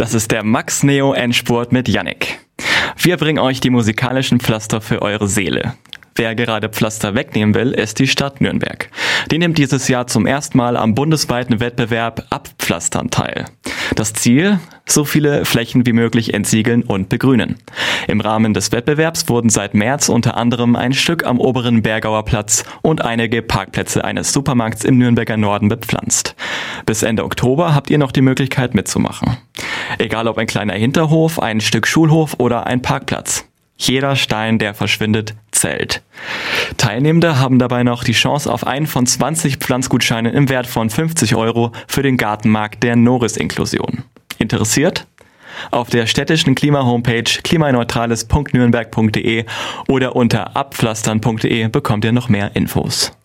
Das ist der Max Neo Endspurt mit Yannick. Wir bringen euch die musikalischen Pflaster für eure Seele. Wer gerade Pflaster wegnehmen will, ist die Stadt Nürnberg. Die nimmt dieses Jahr zum ersten Mal am bundesweiten Wettbewerb Abpflastern teil. Das Ziel? So viele Flächen wie möglich entsiegeln und begrünen. Im Rahmen des Wettbewerbs wurden seit März unter anderem ein Stück am oberen Bergauer Platz und einige Parkplätze eines Supermarkts im Nürnberger Norden bepflanzt. Bis Ende Oktober habt ihr noch die Möglichkeit mitzumachen. Egal ob ein kleiner Hinterhof, ein Stück Schulhof oder ein Parkplatz. Jeder Stein, der verschwindet, zählt. Teilnehmende haben dabei noch die Chance auf einen von 20 Pflanzgutscheinen im Wert von 50 € für den Gartenmarkt der Noris-Inklusion. Interessiert? Auf der städtischen Klima-Homepage klimaneutrales.nürnberg.de oder unter abpflastern.de bekommt ihr noch mehr Infos.